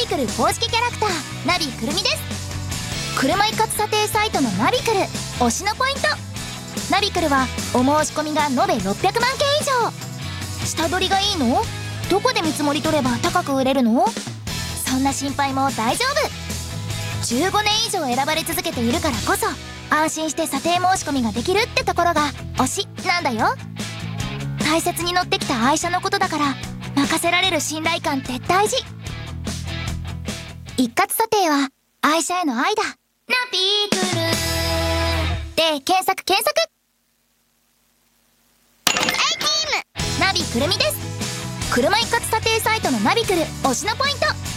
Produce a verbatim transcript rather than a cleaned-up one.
クル公式キャラクターナビくるみです。車一括査定サイトのナビクル推しのポイント。ナビクルはお申し込みが延べろっぴゃくまんけん以上。下取りがいいの？どこで見積もり取れば高く売れるの？そんな心配も大丈夫。じゅうごねん以上選ばれ続けているからこそ安心して査定申し込みができるってところが推しなんだよ。大切に乗ってきた愛車のことだから任せられる信頼感って大事。一括査定は愛車への愛だ。ナビクルで検索検索。ナビくるみです。車一括査定サイトのナビクル推しのポイント。